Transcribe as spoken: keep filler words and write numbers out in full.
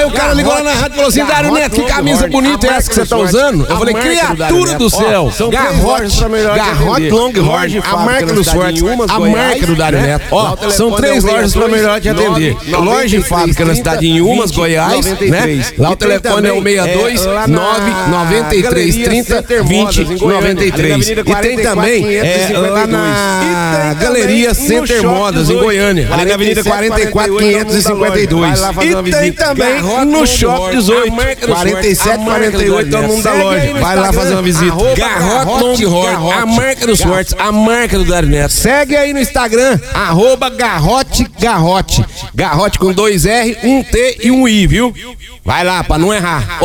Aí o cara ligou lá na rádio e falou assim: Dário Neto, que camisa bonita é essa que você tá usando? Eu falei: criatura do céu, Garrote, Garrote Longhorn, a marca dos fortes, a marca do Dário Neto. Ó, são três lojas pra melhor te atender. Loja e fábrica na cidade de Inhumas, Goiás, né? Lá o telefone é o seis dois nove nove três trinta vinte noventa e três. E tem também é, lá na Galeria Center Modas, em Goiânia, ali na Avenida quarenta e quatro, quinhentos e cinquenta e dois. E tem também no Shopping dezoito, quarenta e sete, quarenta e oito, todo mundo da loja. Vai lá fazer uma visita. Garrote Longhorn, a marca dos fortes, a marca do Dário Neto. Segue aí no Instagram, arroba Garrote Garrote. Garrote com dois R, um T e um I, viu? Vai lá, pra não errar.